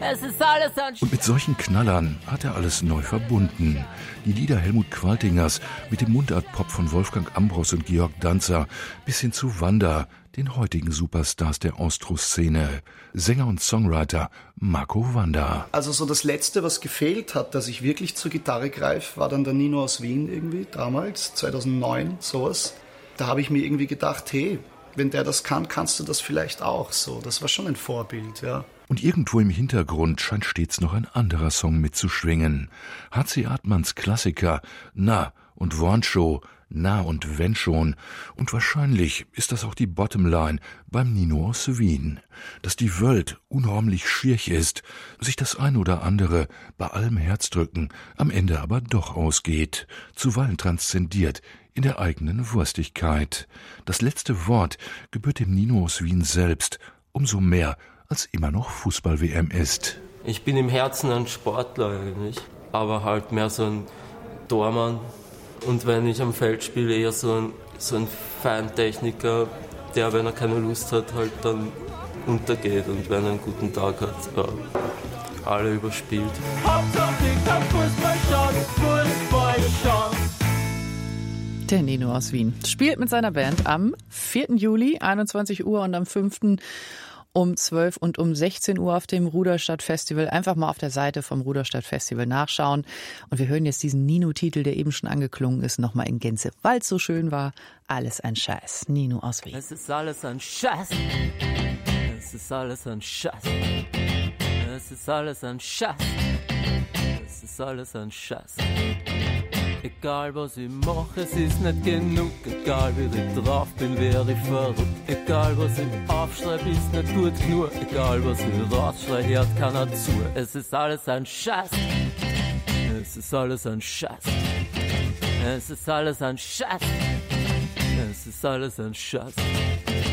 Es ist alles ein Und mit solchen Knallern hat er alles neu verbunden. Die Lieder Helmut Qualtingers mit dem Mundartpop von Wolfgang Ambros und Georg Danzer bis hin zu Wanda, den heutigen Superstars der Austro-Szene. Sänger und Songwriter Marco Wanda. Also so das Letzte, was gefehlt hat, dass ich wirklich zur Gitarre greife, war dann der Nino aus Wien irgendwie, damals, 2009, sowas. Da habe ich mir irgendwie gedacht, hey, wenn der das kann, kannst du das vielleicht auch so. Das war schon ein Vorbild, ja. Und irgendwo im Hintergrund scheint stets noch ein anderer Song mitzuschwingen. H.C. Artmanns Klassiker Na und Warnshow, Na und wenn schon. Und wahrscheinlich ist das auch die Bottomline beim Nino aus Wien. Dass die Welt unheimlich schier ist, sich das ein oder andere bei allem Herzdrücken am Ende aber doch ausgeht, zuweilen transzendiert in der eigenen Wurstigkeit. Das letzte Wort gebührt dem Nino aus Wien selbst, umso mehr als immer noch Fußball-WM ist. Ich bin im Herzen ein Sportler eigentlich, aber halt mehr so ein Tormann. Und wenn ich am Feld spiele, eher so ein Feintechniker, der, wenn er keine Lust hat, halt dann untergeht und wenn er einen guten Tag hat, alle überspielt. Hauptsache ich kann Fußball schauen. Der Nino aus Wien spielt mit seiner Band am 4. Juli, 21 Uhr und am 5. um 12 und um 16 Uhr auf dem Ruderstadt-Festival. Einfach mal auf der Seite vom Ruderstadt-Festival nachschauen. Und wir hören jetzt diesen Nino-Titel, der eben schon angeklungen ist, nochmal in Gänze, weil es so schön war. Alles ein Scheiß. Nino aus Wien. Es ist alles ein Scheiß. Es ist alles ein Scheiß. Es ist alles ein Scheiß. Es ist alles ein Scheiß. Egal was ich mache, es ist nicht genug. Egal wie ich drauf bin, wäre ich verrückt. Egal was ich aufschreibe, ist nicht gut genug. Egal was ich rausschrei, hört keiner zu. Es ist alles ein Scheiß. Es ist alles ein Scheiß. Es ist alles ein Scheiß. Es ist alles ein Scheiß.